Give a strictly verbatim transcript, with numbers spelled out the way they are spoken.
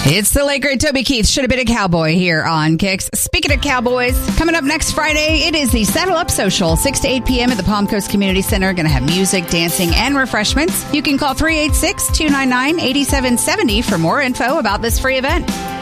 It's the late great Toby Keith, should have been a cowboy here on Kicks. Speaking of cowboys, coming up next Friday, it is the Saddle Up Social, six to eight p.m. at the Palm Coast Community Center. Going to have music, dancing, and refreshments. You can call three eight six, two nine nine, eight seven seven zero for more info about this free event.